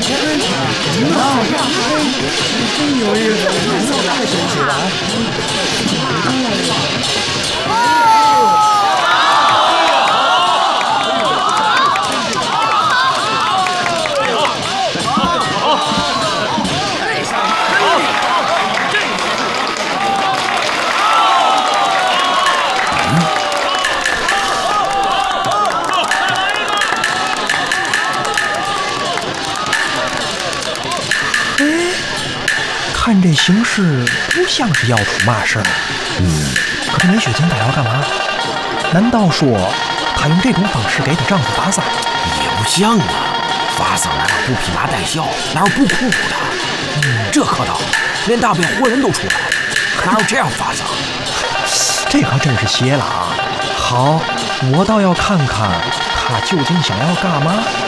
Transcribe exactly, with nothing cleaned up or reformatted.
真有意思，太神奇了！ 看这形势，不像是要出嘛事儿。 嗯， 可这梅雪晴她要干嘛？难道说她用这种方式给她丈夫发丧？ 也不像啊，发丧哪有不披麻戴孝，哪有不哭哭的？嗯，这可倒，连大变活人都出来，哪有这样发丧？ 这可真是邪了啊！好，我倒要看看她究竟想要干嘛。